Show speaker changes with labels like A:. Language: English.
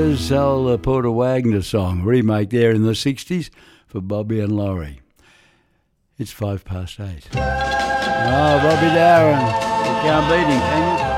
A: Brothers, old Porter Wagner song, remake there in the 60s for Bobby and Laurie. It's 8:05. Oh, Bobby Darin, you can't beat him, can you?